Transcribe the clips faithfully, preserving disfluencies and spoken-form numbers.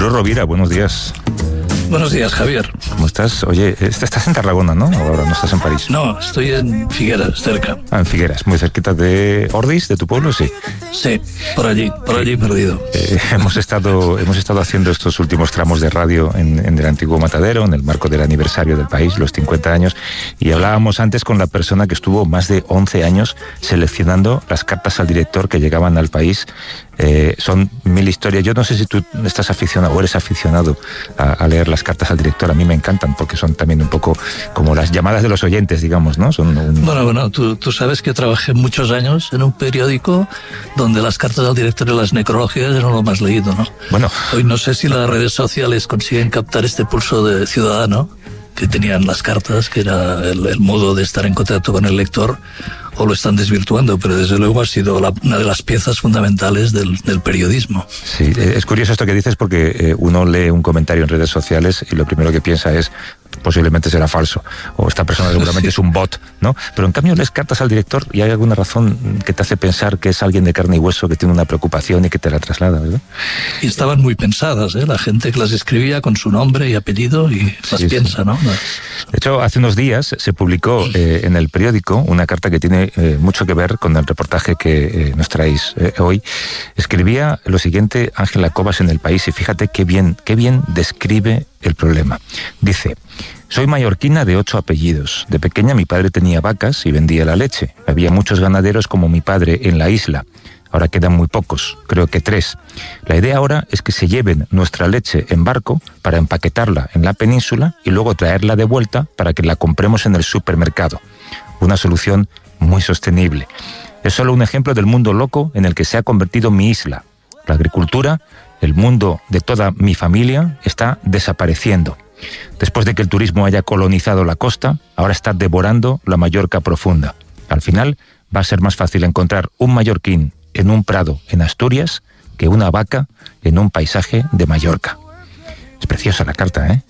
Arturo Rovira, buenos días. Buenos días, Javier. ¿Cómo estás? Oye, estás en Tarragona, ¿no? Ahora no estás en París. No, estoy en Figueras, cerca. Ah, en Figueras, muy cerquita de Ordis, de tu pueblo, sí. Sí, por allí, por allí perdido. Eh, hemos estado hemos estado haciendo estos últimos tramos de radio en, en el antiguo Matadero, en el marco del aniversario del país, los cincuenta años, y hablábamos antes con la persona que estuvo más de once años seleccionando las cartas al director que llegaban al país. Eh, son mil historias. Yo no sé si tú estás aficionado o eres aficionado a, a leer las cartas al director. A mí me encantan porque son también un poco como las llamadas de los oyentes, digamos, ¿no? Son un... Bueno, bueno, tú, tú sabes que trabajé muchos años en un periódico donde las cartas al director y las necrológicas eran lo más leído, ¿no? Bueno. Hoy no sé si las redes sociales consiguen captar este pulso de ciudadano que tenían las cartas, que era el, el modo de estar en contacto con el lector, o lo están desvirtuando, pero desde luego ha sido la, una de las piezas fundamentales del, del periodismo. Sí, es curioso esto que dices porque eh, uno lee un comentario en redes sociales y lo primero que piensa es posiblemente será falso, o esta persona seguramente sí. es un bot, ¿no? Pero en cambio lees cartas al director y hay alguna razón que te hace pensar que es alguien de carne y hueso que tiene una preocupación y que te la traslada, ¿verdad? Y estaban muy pensadas, ¿eh? La gente que las escribía con su nombre y apellido y las sí, piensa, sí. ¿no? De hecho, hace unos días se publicó eh, en el periódico una carta que tiene eh, mucho que ver con el reportaje que eh, nos traéis eh, hoy. Escribía lo siguiente Ángela Cobas en El País y fíjate qué bien, qué bien describe el problema. Dice: soy mallorquina de ocho apellidos. De pequeña mi padre tenía vacas y vendía la leche. Había muchos ganaderos como mi padre en la isla. Ahora quedan muy pocos, creo que tres. La idea ahora es que se lleven nuestra leche en barco para empaquetarla en la península y luego traerla de vuelta para que la compremos en el supermercado. Una solución muy sostenible. Es solo un ejemplo del mundo loco en el que se ha convertido mi isla. La agricultura, el mundo de toda mi familia, está desapareciendo. Después de que el turismo haya colonizado la costa, ahora está devorando la Mallorca profunda. Al final va a ser más fácil encontrar un mallorquín en un prado en Asturias que una vaca en un paisaje de Mallorca. Es preciosa la carta, ¿eh?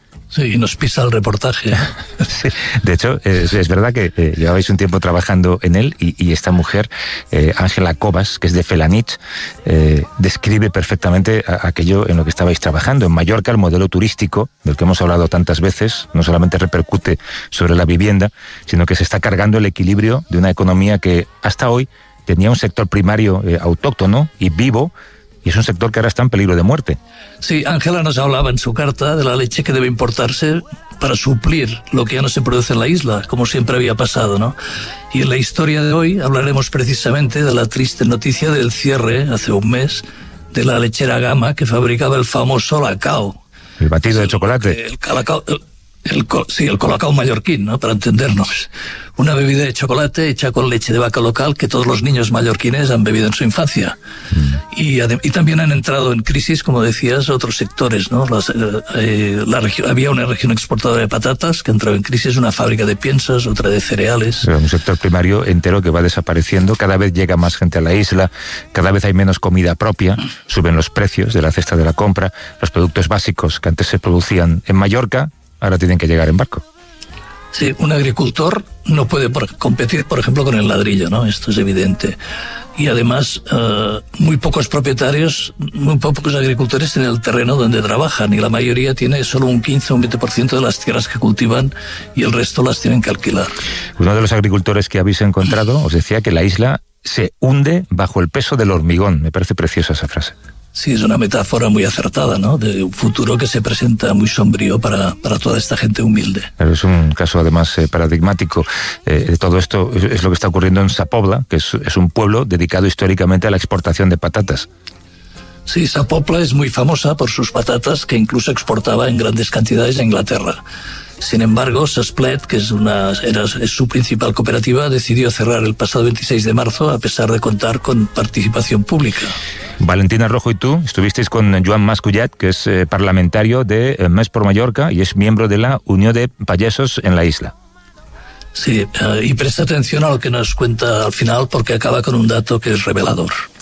Sí, nos pisa el reportaje. Sí, de hecho, es, es verdad que eh, llevabais un tiempo trabajando en él y, y esta mujer, Ángela eh, Cobas, que es de Felanitx, eh, describe perfectamente a, aquello en lo que estabais trabajando. En Mallorca, el modelo turístico, del que hemos hablado tantas veces, no solamente repercute sobre la vivienda, sino que se está cargando el equilibrio de una economía que hasta hoy tenía un sector primario eh, autóctono y vivo, y es un sector que ahora está en peligro de muerte. Sí, Ángela nos hablaba en su carta de la leche que debe importarse para suplir lo que ya no se produce en la isla, como siempre había pasado, ¿no? Y en la historia de hoy hablaremos precisamente de la triste noticia del cierre, hace un mes, de la lechera Gama que fabricaba el famoso Lacao. El batido de chocolate. El calacao... El, El, sí, el colacao mallorquín, ¿no? Para entendernos. Una bebida de chocolate hecha con leche de vaca local que todos los niños mallorquines han bebido en su infancia. Mm. Y, y también han entrado en crisis, como decías, otros sectores, ¿no? Las, eh, la región, había una región exportadora de patatas que entró en crisis, una fábrica de piensas, otra de cereales. Pero un sector primario entero que va desapareciendo, cada vez llega más gente a la isla, cada vez hay menos comida propia, suben los precios de la cesta de la compra, los productos básicos que antes se producían en Mallorca ahora tienen que llegar en barco. Sí, un agricultor no puede por, competir, por ejemplo, con el ladrillo, ¿no? Esto es evidente. Y además, uh, muy pocos propietarios, muy pocos agricultores tienen el terreno donde trabajan y la mayoría tiene solo un quince o un veinte por ciento de las tierras que cultivan y el resto las tienen que alquilar. Uno de los agricultores que habéis encontrado os decía que la isla se hunde bajo el peso del hormigón. Me parece preciosa esa frase. Sí, es una metáfora muy acertada, ¿no? De un futuro que se presenta muy sombrío para, para toda esta gente humilde. Pero es un caso además eh, paradigmático eh, de todo esto. Es, es lo que está ocurriendo en Sa Pobla, que es, es un pueblo dedicado históricamente a la exportación de patatas. Sí, Sa Pobla es muy famosa por sus patatas que incluso exportaba en grandes cantidades a Inglaterra. Sin embargo, Sasplet, que es, una, era, es su principal cooperativa, decidió cerrar el pasado veintiséis de marzo a pesar de contar con participación pública. Valentina Rojo y tú estuvisteis con Joan Mascullat, que es eh, parlamentario de eh, Més por Mallorca y es miembro de la Unión de Payesos en la isla. Sí, uh, y presta atención a lo que nos cuenta al final porque acaba con un dato que es revelador.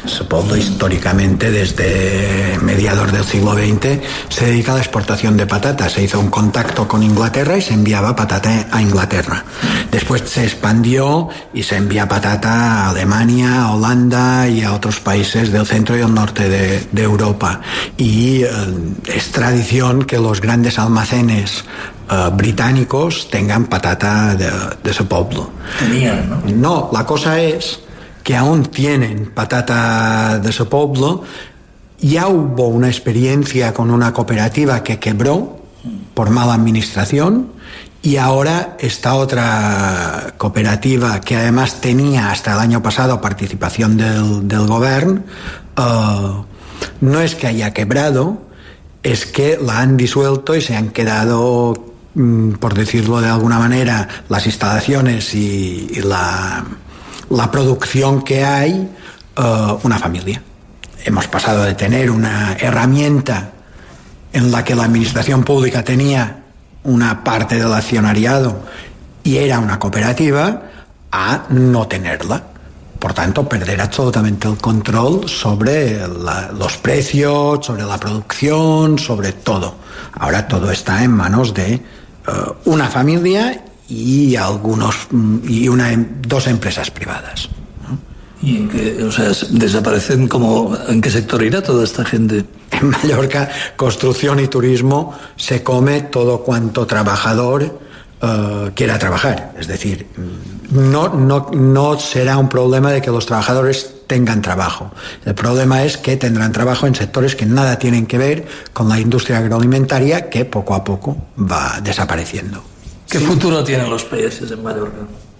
Sa Pobla históricamente desde mediados del siglo veinte se dedica a la exportación de patata. Se hizo un contacto con Inglaterra y se enviaba patata a Inglaterra. Después se expandió y se envía patata a Alemania, a Holanda y a otros países del centro y el norte de, de Europa. Y eh, es tradición que los grandes almacenes Uh, británicos tengan patata de, de Sa Pobla. Tenían, ¿no? No, la cosa es que aún tienen patata de Sa Pobla. Ya hubo una experiencia con una cooperativa que quebró por mala administración y ahora esta otra cooperativa que además tenía hasta el año pasado participación del, del gobierno, uh, no es que haya quebrado, es que la han disuelto y se han quedado, por decirlo de alguna manera, las instalaciones y, y la, la producción que hay, uh, una familia. Hemos pasado de tener una herramienta en la que la administración pública tenía una parte del accionariado y era una cooperativa, a no tenerla. Por tanto, perder absolutamente el control sobre la, los precios, sobre la producción, sobre todo. Ahora todo está en manos de uh, una familia y algunos y una dos empresas privadas, ¿no? ¿Y en qué, o sea, desaparecen como en qué sector irá toda esta gente? En Mallorca, construcción y turismo se come todo cuanto trabajador uh, quiera trabajar. Es decir, no, no, no será un problema de que los trabajadores tengan trabajo. El problema es que tendrán trabajo en sectores que nada tienen que ver con la industria agroalimentaria, que poco a poco va desapareciendo. ¿Qué sí. futuro tienen los países en Mallorca?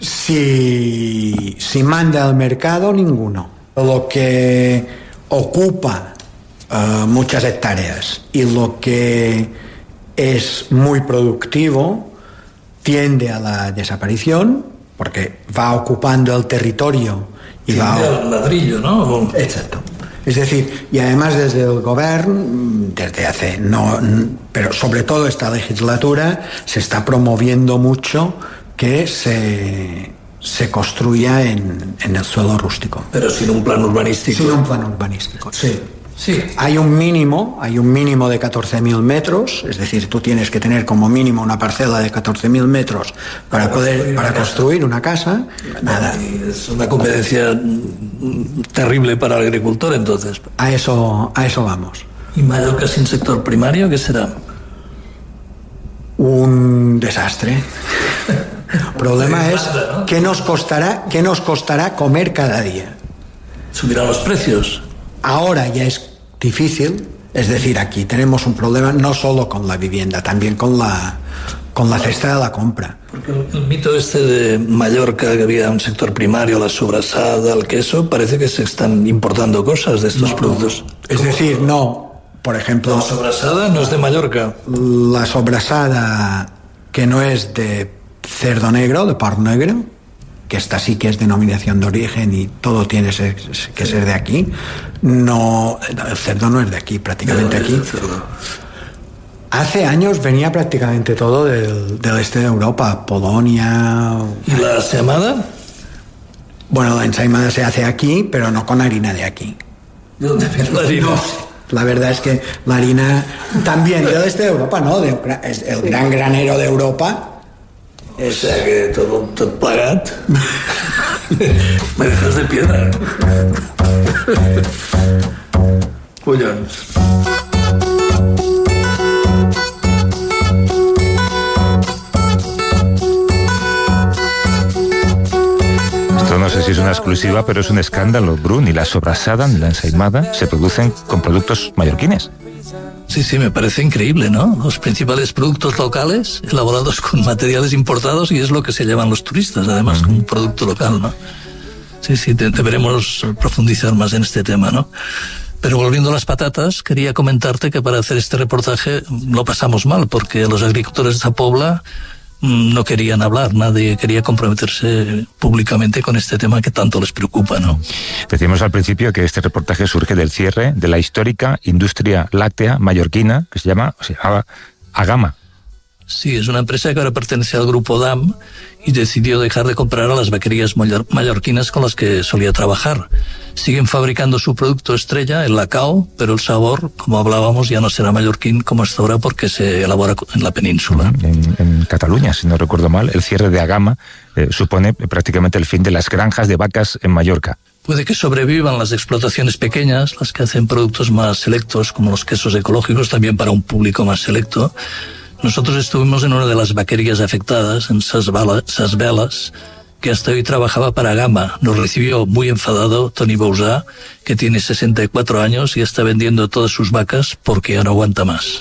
Si, si manda el mercado, ninguno. Lo que ocupa uh, muchas hectáreas y lo que es muy productivo tiende a la desaparición, porque va ocupando el territorio y sí, va el ladrillo, ¿no? Exacto. Es decir, y además desde el gobierno, desde hace no, pero sobre todo esta legislatura, se está promoviendo mucho que se, se construya en, en el suelo rústico. Pero sin un plan urbanístico. Sin un plan urbanístico, sí. Sí. Hay un mínimo, hay un mínimo de catorce mil metros, es decir, tú tienes que tener como mínimo una parcela de catorce mil metros para, para poder construir para una construir casa. una casa. Nada. Es una competencia terrible para el agricultor, entonces. A eso, a eso vamos. ¿Y Mallorca sin sector primario qué será? Un desastre. El problema es qué nos costará, qué nos costará comer cada día. ¿Subirán los precios? Ahora ya es difícil, es decir, aquí tenemos un problema no solo con la vivienda, también con la, con la cesta de la compra. Porque el, el mito este de Mallorca, que había un sector primario, la sobrasada, el queso, parece que se están importando cosas de estos no, productos. Es ¿Cómo? decir, no, por ejemplo... La sobrasada no es de Mallorca. La sobrasada, que no es de cerdo negro, de porc negro, que esta sí que es denominación de origen y todo tiene que ser de aquí. No, el cerdo no es de aquí, prácticamente aquí. Hace años venía prácticamente todo del, del este de Europa, Polonia. ¿Y la ensaimada? Bueno, la ensaimada se hace aquí, pero no con harina de aquí. ¿De dónde viene la harina? No, la verdad es que la harina también del este de Europa, ¿no? De, es el gran granero de Europa. O sea que todo, todo pagat. Me dejas de piedra. Collons. Esto no sé si es una exclusiva, pero es un escándalo, Bru. Ni la sobrasada ni la ensaimada se producen con productos mallorquines. Sí, sí, me parece increíble, ¿no? Los principales productos locales elaborados con materiales importados y es lo que se llevan los turistas, además, como un producto local, ¿no? Sí, sí, te, deberemos profundizar más en este tema, ¿no? Pero volviendo a las patatas, quería comentarte que para hacer este reportaje lo pasamos mal, porque los agricultores de Sa Pobla no querían hablar, nadie quería comprometerse públicamente con este tema que tanto les preocupa, ¿no? Decimos al principio que este reportaje surge del cierre de la histórica industria láctea mallorquina, que se llama, se llama Agama. Sí, es una empresa que ahora pertenece al grupo D A M y decidió dejar de comprar a las vaquerías mallorquinas con las que solía trabajar. Siguen fabricando su producto estrella, el lacao, pero el sabor, como hablábamos, ya no será mallorquín como hasta ahora porque se elabora en la península. En, en Cataluña, si no recuerdo mal, el cierre de Agama eh, supone prácticamente el fin de las granjas de vacas en Mallorca. Puede que sobrevivan las explotaciones pequeñas, las que hacen productos más selectos, como los quesos ecológicos, también para un público más selecto. Nosotros estuvimos en una de las vaquerías afectadas, en Ses Velas, que hasta hoy trabajaba para Agama. Nos recibió muy enfadado Tony Bousà, que tiene sesenta y cuatro años y está vendiendo todas sus vacas porque ya no aguanta más.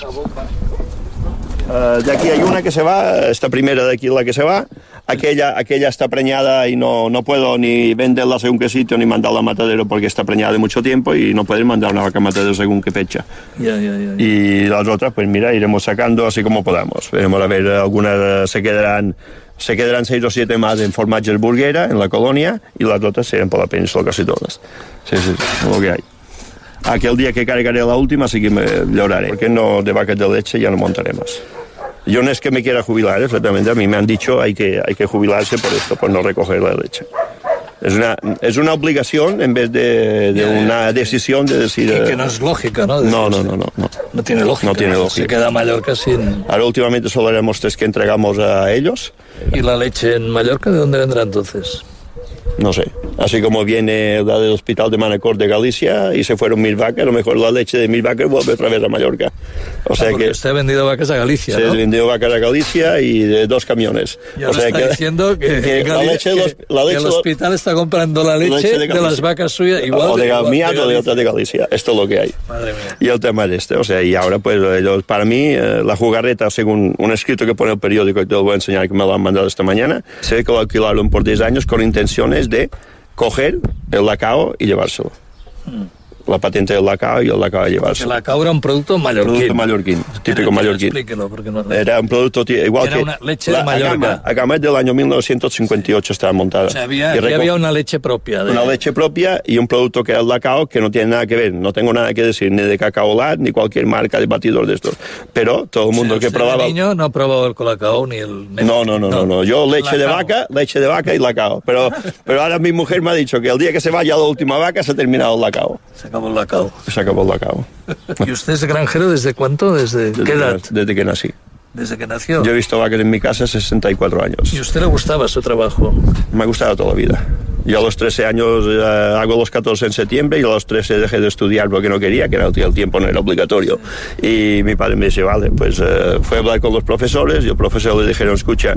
Uh, de aquí hay una que se va, esta primera de aquí la que se va, aquella, aquella está preñada y no, no puedo ni venderla según qué sitio ni mandarla a matadero porque está preñada de mucho tiempo y no pueden mandar una vaca a matadero según qué fecha. Yeah, yeah, yeah, yeah. Y las otras, pues mira, iremos sacando así como podamos. Veremos a ver, algunas se quedarán, se quedarán seis o siete más en Formatges Burguera, en la colonia, y las otras serán por la península casi todas. Sí, sí, sí, lo que hay. Aquel día que cargaré la última sí que me lloraré, porque no de vacas de leche ya no montaré más. Yo no es que me quiera jubilar, exactamente, a mí me han dicho hay que, hay que jubilarse por esto, por no recoger la leche. Es una, es una obligación en vez de, de una decisión de decir... Y que no es lógica, ¿no? No, no, no, no, no. No tiene lógica. No tiene lógica. Se queda Mallorca sin... Ahora últimamente solo haremos tres que entregamos a ellos. ¿Y la leche en Mallorca de dónde vendrá entonces? No sé, así como viene la del Hospital de Manacor de Galicia y se fueron mil vacas, a lo mejor la leche de mil vacas vuelve otra vez a Mallorca. O sea ah, que usted ha vendido vacas a Galicia, se ¿no? ha vendido vacas a Galicia y de dos camiones. Y o sea está que, diciendo que, que que, la leche de los, la leche que el hospital está comprando la leche, leche de, de las vacas suyas igual o de, de, mía de o de otra de Galicia. Esto es lo que hay. Madre mía. Y el tema es este, o sea, y ahora pues ellos, para mí eh, la jugarreta, según un escrito que pone el periódico y te lo voy a enseñar que me lo han mandado esta mañana, se ve que lo alquilaron por diez años con intenciones de coger el lacao y llevárselo. Mm. La patente del lacao y el lacao a llevárselo. El lacao era un producto mallorquín. Producto mallorquín, típico mallorquín. Explíquelo, porque no... Era un producto t- igual era que... una leche de Mallorca. Agama del año mil novecientos cincuenta y ocho estaba montada. O sea, había, reco- había una leche propia. De... Una leche propia y un producto que era el lacao que no tiene nada que ver. No tengo nada que decir ni de Cacao Lat ni cualquier marca de batidor de estos. Pero todo el mundo o sea, que probaba... El niño no ha probado el colacao ni el... No, no, no, no, no. Yo leche de vaca, leche de vaca y lacao. Pero, pero ahora mi mujer me ha dicho que el día que se vaya la última vaca se ha terminado el lacao. Se acabó el lacao. Se acabó el lacao. ¿Y usted es granjero desde cuánto? ¿Desde, desde qué edad? Que, desde que nací. ¿Desde que nació? Yo he visto vacas en mi casa sesenta y cuatro años. ¿Y a usted le gustaba su trabajo? Me ha gustado toda la vida. Yo a los trece años eh, hago los catorce en septiembre y a los trece dejé de estudiar porque no quería, que era el tiempo no era obligatorio. Y mi padre me dice, vale, pues eh, fue a hablar con los profesores y el profesor le dijeron, escucha,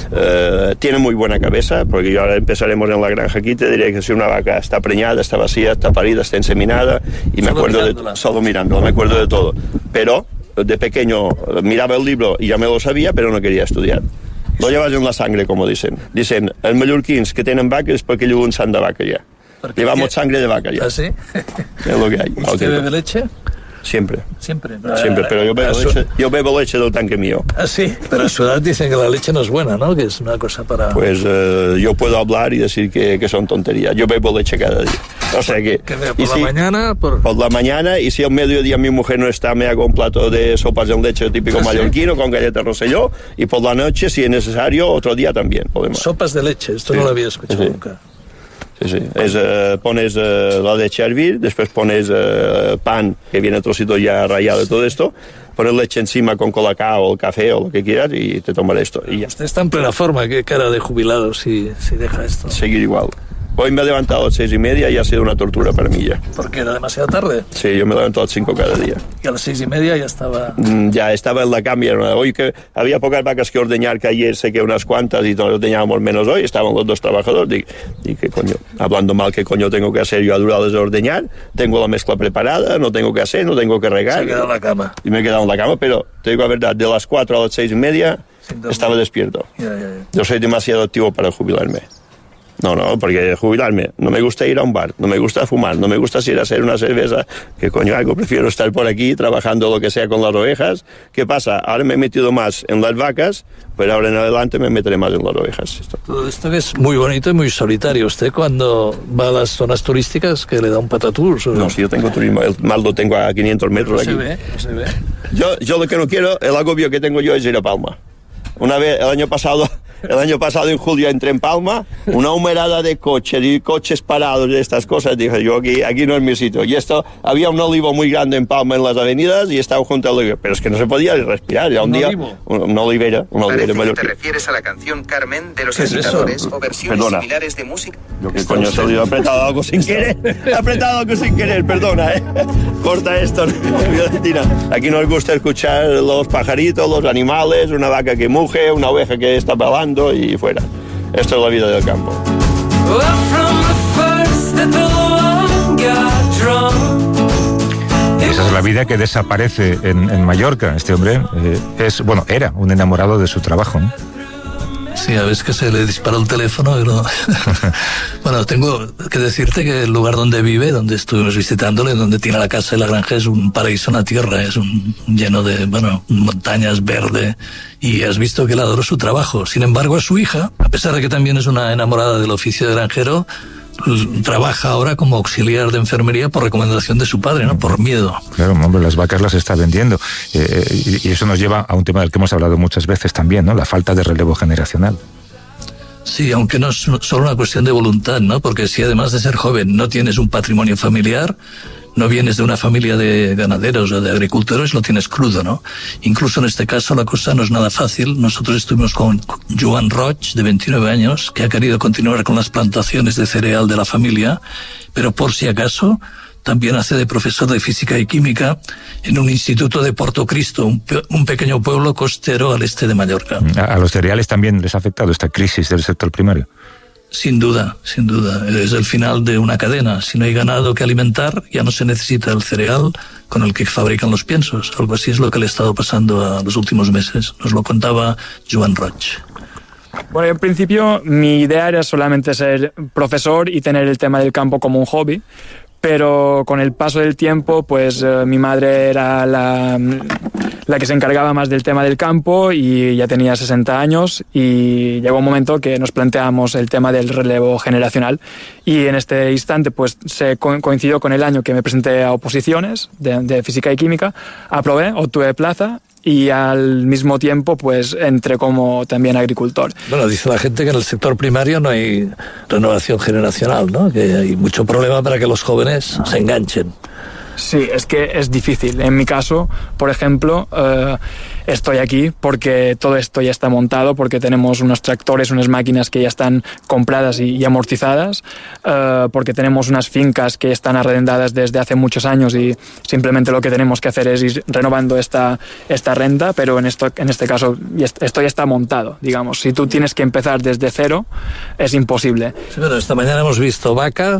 eh, tiene muy buena cabeza, porque yo ahora empezaremos en la granja aquí, te diré que si una vaca está preñada, está vacía, está parida, está inseminada, y me acuerdo mirándola. de solo mirándola, me acuerdo de todo. Pero de pequeño miraba el libro y ya me lo sabía, pero no quería estudiar. Lo llevas en la sangre, como dicen. Dicen, els mallorquins que tenen vaques perquè llevan sang de vaca ya. Llevamos qué? Sangre de vaca ya. ¿Ah, sí? Es lo que hay. ¿Usted okay. bebe leche? Siempre. Siempre. Siempre, pero yo bebo, leche, yo bebo leche del tanque mío. Ah, sí, pero a su edad dicen que la leche no es buena, ¿no? Que es una cosa para... Pues uh, yo puedo hablar y decir que, que son tonterías. Yo bebo leche cada día. O sea que... ¿Qué por la si, mañana? Por... por la mañana, y si al mediodía mi mujer no está, me hago un plato de sopas de leche típico ¿Ah, mallorquino sí? con galletas Rosselló, y por la noche, si es necesario, otro día también podemos. Sopas de leche, esto sí. no lo había escuchado sí. nunca. Sí, sí. Es, uh, pones uh, la leche a hervir, después pones uh, pan, que viene trocito ya rallado y todo esto, pones leche encima con colacao o el café o lo que quieras y te tomaré esto. Y ya. Usted está en plena forma, qué cara de jubilado si, si deja esto. Seguir igual. Hoy me he levantado a las seis y media y ha sido una tortura para mí ya. ¿Por qué? ¿Era demasiado tarde? Sí, yo me levanto a las cinco cada día. ¿Y a las seis y media ya estaba...? Mm, ya estaba en la cambia. Hoy que había pocas vacas que ordeñar, que ayer sé que unas cuantas y nos ordeñábamos menos hoy, estaban los dos trabajadores. Y, y qué coño, hablando mal, ¿qué coño tengo que hacer yo a durarles de ordeñar? Tengo la mezcla preparada, no tengo que hacer, no tengo que regar. Se ha quedado en la cama. Y me he quedado en la cama, pero te digo la verdad, de las cuatro a las seis y media estaba despierto. Ya, ya, ya. Yo soy demasiado activo para jubilarme. No, no, porque jubilarme, no me gusta ir a un bar, no me gusta fumar, no me gusta ir a hacer una cerveza, que coño hago, prefiero estar por aquí trabajando lo que sea con las ovejas. ¿Qué pasa? Ahora me he metido más en las vacas, pero ahora en adelante me meteré más en las ovejas. Esto. Todo esto que es muy bonito y muy solitario. ¿Usted cuando va a las zonas turísticas que le da un patatús? No, si yo tengo turismo, el mal lo tengo a quinientos metros no aquí. Se ve, no se ve. Yo, yo lo que no quiero, el agobio que tengo yo es ir a Palma. una vez, el año pasado... El año pasado, en julio, entré en Palma, una humarada de coches y coches parados y estas cosas. Dije, yo aquí, aquí no es mi sitio. Y esto, había un olivo muy grande en Palma en las avenidas y estaba junto al olivo. Pero es que no se podía respirar. Ya un, un día, olivo. Una olivera. Una olivera Parece que te refieres a la canción Carmen de los Agitadores o versiones perdona. similares de música. Yo qué coño he salido, he apretado algo sin querer. He apretado algo sin querer, perdona, ¿eh? Corta esto, Violentina. Aquí nos gusta escuchar los pajaritos, los animales, una vaca que muge, una oveja que está balando y fuera. Esto es la vida del campo. Esa es la vida que desaparece en, en Mallorca. Este hombre eh, es, bueno, era un enamorado de su trabajo, ¿no? Sí, a veces que se le disparó el teléfono, pero... Bueno, tengo que decirte que el lugar donde vive, donde estuvimos visitándole, donde tiene la casa y la granja, es un paraíso en la tierra, es un lleno de, bueno, montañas, verde, y has visto que él adoró su trabajo. Sin embargo, a su hija, a pesar de que también es una enamorada del oficio de granjero, trabaja ahora como auxiliar de enfermería por recomendación de su padre, ¿no? Por miedo. Claro, hombre, las vacas las está vendiendo. Eh, y, y eso nos lleva a un tema del que hemos hablado muchas veces también, ¿no? La falta de relevo generacional. Sí, aunque no es solo una cuestión de voluntad, ¿no? Porque si además de ser joven no tienes un patrimonio familiar, no vienes de una familia de ganaderos o de agricultores, lo tienes crudo, ¿no? Incluso en este caso la cosa no es nada fácil. Nosotros estuvimos con Joan Roig, de veintinueve años, que ha querido continuar con las plantaciones de cereal de la familia, pero por si acaso también hace de profesor de física y química en un instituto de Portocristo, un, pe- un pequeño pueblo costero al este de Mallorca. ¿A, a los cereales también les ha afectado esta crisis del sector primario? Sin duda, sin duda. Es el final de una cadena. Si no hay ganado que alimentar, ya no se necesita el cereal con el que fabrican los piensos. Algo así es lo que le ha estado pasando a los últimos meses. Nos lo contaba Joan Roig. Bueno, en principio mi idea era solamente ser profesor y tener el tema del campo como un hobby. Pero con el paso del tiempo, pues eh, mi madre era la, la que se encargaba más del tema del campo y ya tenía sesenta años y llegó un momento que nos planteamos el tema del relevo generacional y en este instante pues se co- coincidió con el año que me presenté a oposiciones de, de física y química, aprobé, obtuve plaza y al mismo tiempo pues entré como también agricultor. Bueno, dice la gente que en el sector primario no hay renovación generacional, ¿no? Que hay mucho problema para que los jóvenes se enganchen. Sí, es que es difícil. En mi caso, por ejemplo, eh, estoy aquí porque todo esto ya está montado, porque tenemos unos tractores, unas máquinas que ya están compradas y, y amortizadas, eh, porque tenemos unas fincas que están arrendadas desde hace muchos años y simplemente lo que tenemos que hacer es ir renovando esta, esta renta, pero en, esto, en este caso esto ya está montado, digamos. Si tú tienes que empezar desde cero, es imposible. Sí, bueno, esta mañana hemos visto vaca,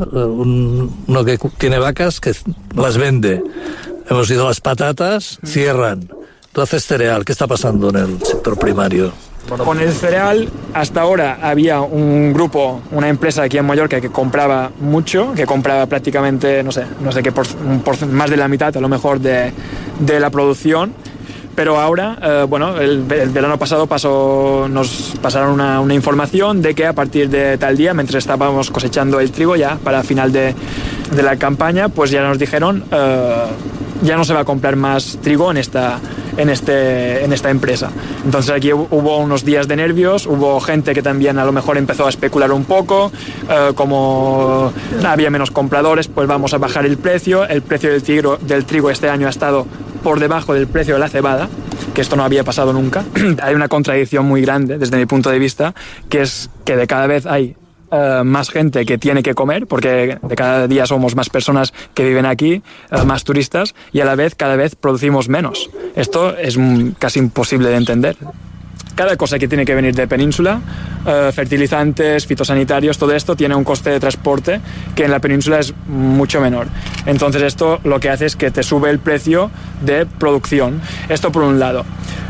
un, uno que tiene vacas que las vende. Hemos ido a las patatas, cierran. Tú haces cereal. ¿Qué está pasando en el sector primario? Con el cereal, hasta ahora había un grupo, una empresa aquí en Mallorca que compraba mucho, que compraba prácticamente, no sé, no sé qué, por, por, más de la mitad a lo mejor de, de la producción. Pero ahora, eh, bueno, el, el verano pasado pasó, nos pasaron una, una información de que a partir de tal día, mientras estábamos cosechando el trigo ya para final de, de la campaña, pues ya nos dijeron eh, ya no se va a comprar más trigo en esta, en, este, en esta empresa. Entonces aquí hubo unos días de nervios, hubo gente que también a lo mejor empezó a especular un poco, eh, como había menos compradores, pues vamos a bajar el precio. El precio del trigo, del trigo este año ha estado por debajo del precio de la cebada, que esto no había pasado nunca. Hay una contradicción muy grande desde mi punto de vista, que es que de cada vez hay uh, más gente que tiene que comer, porque de cada día somos más personas que viven aquí, uh, más turistas, y a la vez cada vez producimos menos. Esto es mm, casi imposible de entender. Cada cosa que tiene que venir de península, eh, fertilizantes, fitosanitarios, todo esto tiene un coste de transporte que en la península es mucho menor. Entonces esto lo que hace es que te sube el precio de producción. Esto por un lado.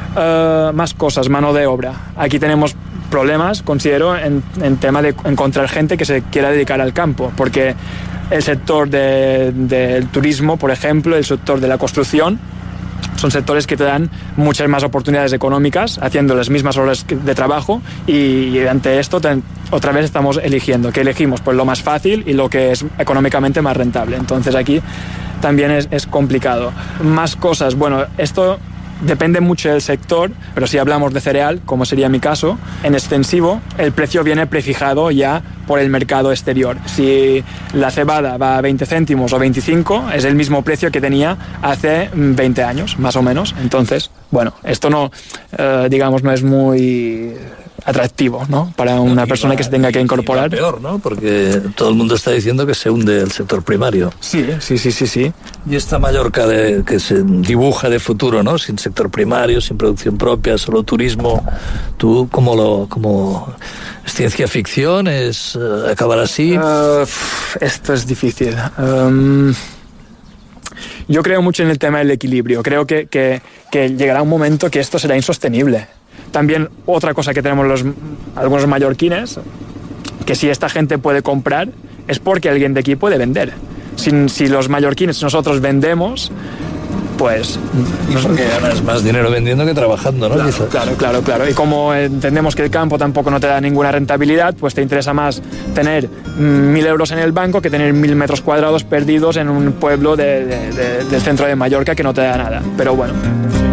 Eh, más cosas, mano de obra. Aquí tenemos problemas, considero, en, en tema de encontrar gente que se quiera dedicar al campo, porque el sector de, del turismo, por ejemplo, el sector de la construcción, son sectores que te dan muchas más oportunidades económicas haciendo las mismas horas de trabajo y ante esto te, otra vez estamos eligiendo. ¿Qué elegimos? Pues lo más fácil y lo que es económicamente más rentable. Entonces aquí también es, es complicado. Más cosas. Bueno, esto depende mucho del sector, pero si hablamos de cereal, como sería mi caso, en extensivo, el precio viene prefijado ya por el mercado exterior. Si la cebada va a veinte céntimos o veinticinco, es el mismo precio que tenía hace veinte años, más o menos. Entonces, bueno, esto no, eh, digamos, no es muy atractivo, ¿no? Para una persona que se tenga que incorporar. Peor, ¿no? Porque todo el mundo está diciendo que se hunde el sector primario. Sí, sí, sí, sí, sí. Y esta Mallorca de, que se dibuja de futuro, ¿no? Sin sector primario, sin producción propia, solo turismo. ¿Tú cómo lo, cómo es ciencia ficción? ¿Es uh, acabar así? Uh, esto es difícil. Um, yo creo mucho en el tema del equilibrio. Creo que, que, que llegará un momento que esto será insostenible. También otra cosa que tenemos los, algunos mallorquines, que si esta gente puede comprar, es porque alguien de aquí puede vender. Si, si los mallorquines nosotros vendemos, pues... Y porque ganas más dinero vendiendo que trabajando, ¿no? Claro, claro, claro, claro. Y como entendemos que el campo tampoco no te da ninguna rentabilidad, pues te interesa más tener mil euros en el banco que tener mil metros cuadrados perdidos en un pueblo de, de, de, del centro de Mallorca que no te da nada. Pero bueno...